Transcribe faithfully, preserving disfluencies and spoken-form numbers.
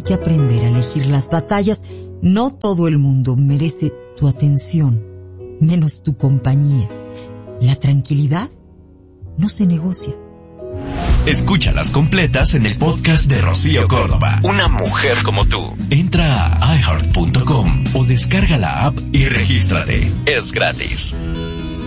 que aprender a elegir las batallas. No todo el mundo merece tu atención, menos tu compañía. La tranquilidad no se negocia. Escúchalas completas en el podcast de Rocío Córdoba. Una mujer como tú. Entra a i heart punto com o descarga la app y regístrate. Es gratis.